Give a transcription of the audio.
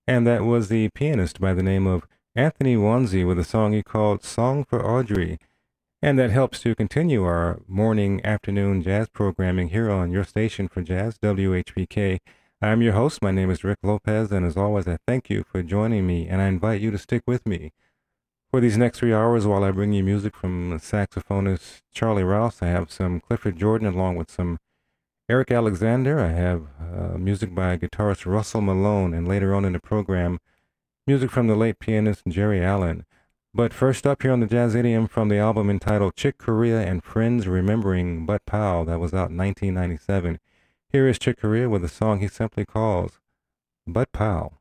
And that was the pianist by the name of Anthony Wanzi with a song he called Song for Audrey. And that helps to continue our morning, afternoon jazz programming here on your station for jazz, WHPK. I'm your host. My name is Rick Lopez, and as always, I thank you for joining me, and I invite you to stick with me. For these next 3 hours, while I bring you music from saxophonist Charlie Rouse, I have some Clifford Jordan along with some Eric Alexander. I have music by guitarist Russell Malone, and later on in the program, music from the late pianist Jerry Allen. But first up here on the Jazz Idiom from the album entitled Chick Corea and Friends Remembering Bud Powell, that was out in 1997. Here is Chick Corea with a song he simply calls Bud Powell.